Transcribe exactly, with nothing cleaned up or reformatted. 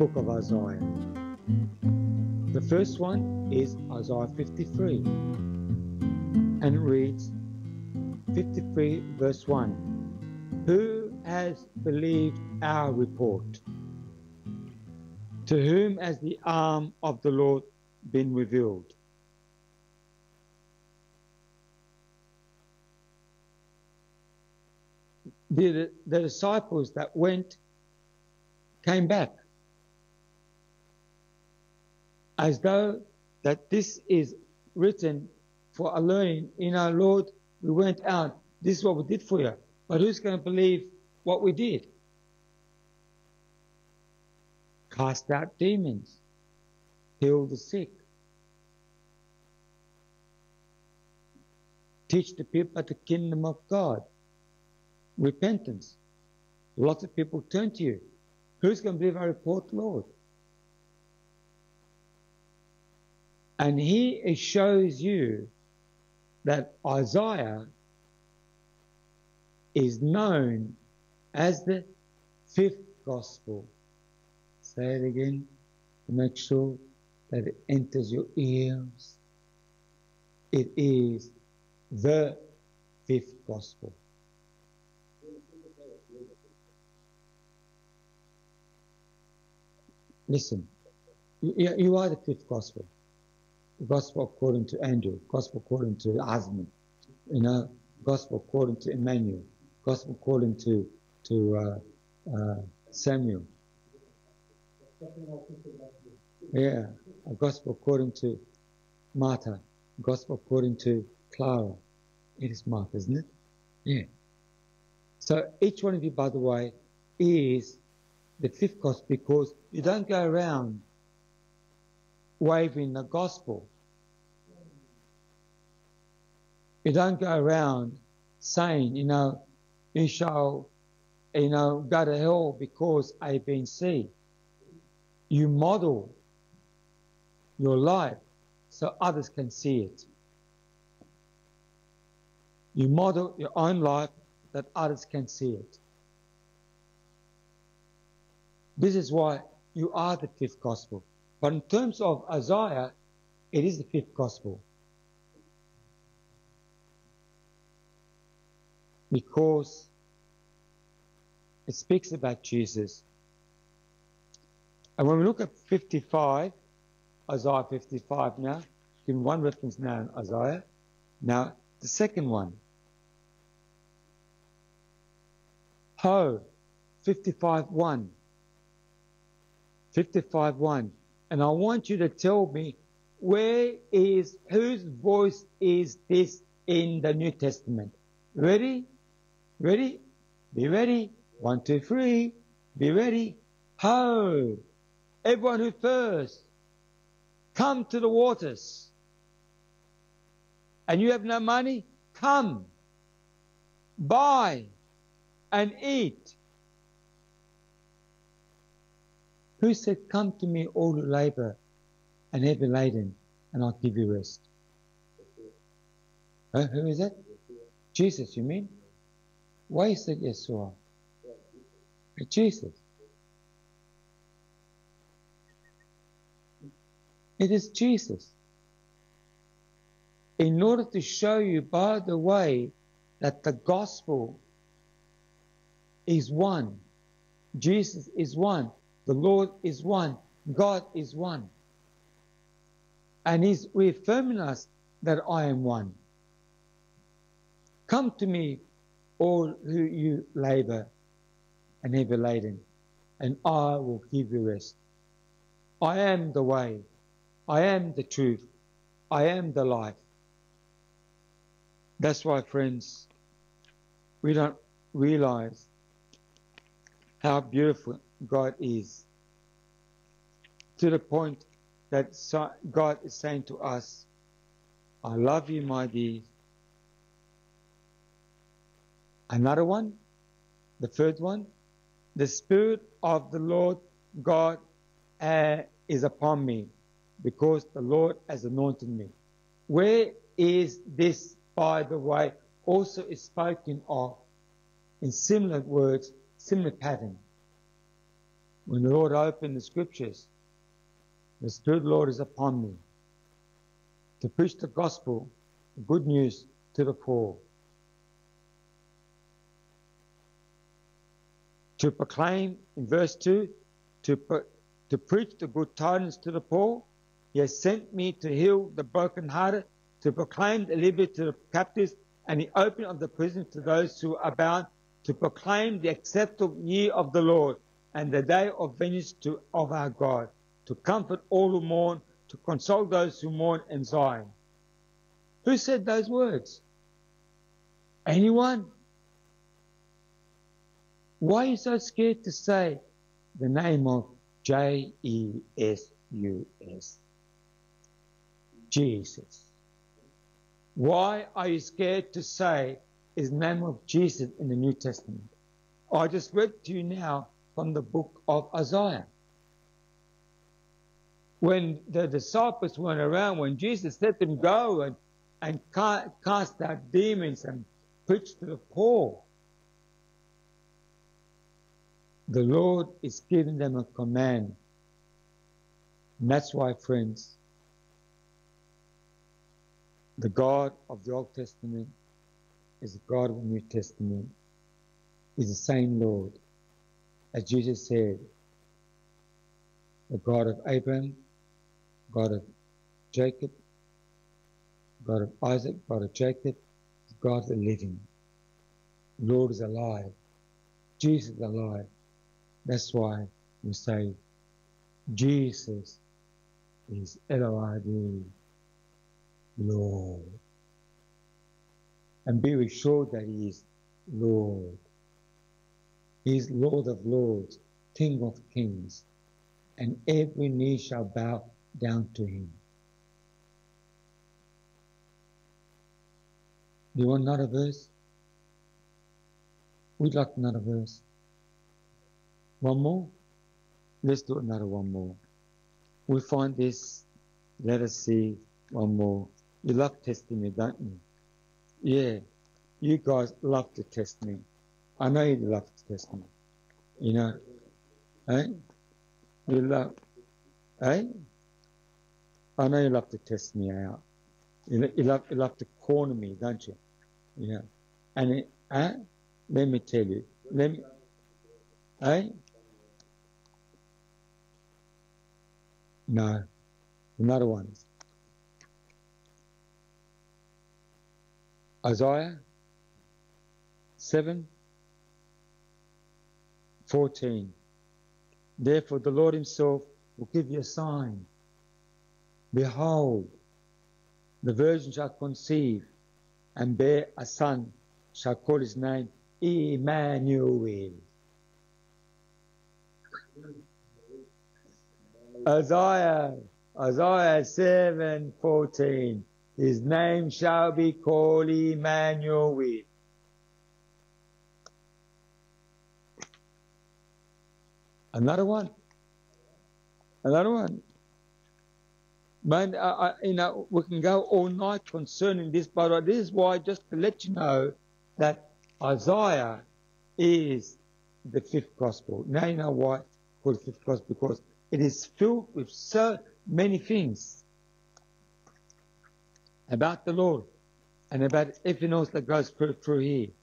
book of Isaiah. The first one is Isaiah fifty-three, and it reads, fifty-three verse one, who has believed our report? To whom has the arm of the Lord been revealed? The, the disciples that went came back as though that this is written for a learning. You know, Lord, we went out, this is what we did for you, but who's going to believe what we did? Cast out demons, heal the sick, teach the people about the kingdom of God, repentance. Lots of people turn to you. Who's going to believe our report, Lord? And he shows you that Isaiah is known as the fifth gospel. Say it again to make sure that it enters your ears. It is the fifth gospel. Listen, you, you are the fifth gospel. The gospel according to Andrew, gospel according to Asman, you know, gospel according to Emmanuel, gospel according to to uh, uh, Samuel. Yeah, a gospel according to Martha, gospel according to Clara. It is Martha, isn't it? Yeah. So each one of you, by the way, is the fifth gospel, because you don't go around waving the gospel. You don't go around saying, you know, you shall, you know, go to hell because A, B, and C. You model your life so others can see it. You model your own life that others can see it. This is why you are the fifth gospel. But in terms of Isaiah, it is the fifth gospel. Because it speaks about Jesus. And when we look at fifty-five, Isaiah fifty-five now, give me one reference now in Isaiah. Now, the second one. Ho, fifty-five one. fifty-five one. And I want you to tell me, where is, whose voice is this in the New Testament? Ready? Ready? Be ready. One, two, three. Be ready. Ho! Everyone who thirsts, come to the waters. And you have no money? Come. Buy and eat. Who said, come to me all who labor and heavy laden, and I'll give you rest? Huh? Who is that? Jesus, you mean? Why is it Yeshua? Jesus. It is Jesus. In order to show you, by the way, that the gospel is one. Jesus is one. The Lord is one. God is one. And He's reaffirming us that I am one. Come to me, all who you labor and heavy laden, and I will give you rest. I am the way. I am the truth. I am the life. That's why, friends, we don't realize how beautiful God is, to the point that God is saying to us, I love you, my dear. Another one, the third one, the Spirit of the Lord God uh, is upon me, because the Lord has anointed me. Where is this, by the way, also is spoken of in similar words, similar pattern. when the Lord opened the scriptures, the Spirit of the Lord is upon me to preach the gospel, the good news to the poor, to proclaim, in verse two, to, to preach the good tidings to the poor. He has sent me to heal the brokenhearted, to proclaim the liberty to the captives, and the opening of the prison to those who are bound, to proclaim the acceptable year of the Lord, and the day of vengeance to, of our God, to comfort all who mourn, to console those who mourn in Zion. Who said those words? Anyone? Why are you so scared to say the name of J E S U S? Jesus. Why are you scared to say his name of Jesus in the New Testament? I just read to you now from the book of Isaiah. When the disciples went around, when Jesus let them go and, and cast out demons and preach to the poor, the Lord is giving them a command. And that's why, friends, the God of the Old Testament is the God of the New Testament. Is the same Lord. As Jesus said, the God of Abraham, God of Jacob, God of Isaac, God of Jacob, God of the living. The Lord is alive. Jesus is alive. That's why we say Jesus is Elohim, Lord. And be assured that he is Lord. He is Lord of lords, King of kings, and every knee shall bow down to him. Do you want another verse? We'd like another verse. One more? Let's do another one more. We find this. Let us see one more. You love testing me, don't you? Yeah, you guys love to test me. I know you love to test me. You know, eh? You love, eh? I know you love to test me out. You, you love, you love to corner me, don't you? Yeah. And it, eh? Let me tell you. Let me, eh? No, another one. Isaiah seven fourteen. Therefore the Lord himself will give you a sign. Behold, the virgin shall conceive and bear a son, shall call his name Emmanuel. Isaiah, Isaiah seven fourteen. His name shall be called Emmanuel. Another one. Another one. Man, I, I, you know, we can go all night concerning this, but this is why, just to let you know, that Isaiah is the fifth gospel. Now you know why it's called the fifth gospel, because it is filled with so many things about the Lord and about everything else that goes through, through here.